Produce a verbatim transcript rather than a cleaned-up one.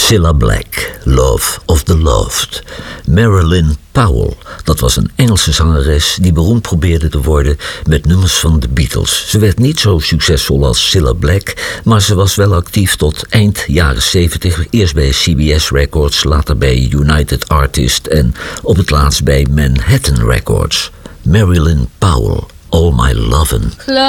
Cilla Black, Love of the Loved. Marilyn Powell, dat was een Engelse zangeres die beroemd probeerde te worden met nummers van de Beatles. Ze werd niet zo succesvol als Cilla Black, maar ze was wel actief tot eind jaren zeventig. Eerst bij C B S Records, later bij United Artists en op het laatst bij Manhattan Records. Marilyn Powell, All My Lovin'.